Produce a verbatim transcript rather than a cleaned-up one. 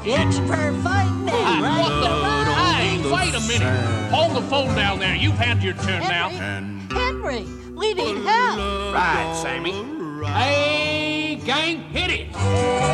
It's for fighting me, Ah, right? what the? Hey, wait a minute. Hold the phone down there. You've had your turn now. Henry, we need help. Right, Sammy. Hey, gang, hit it.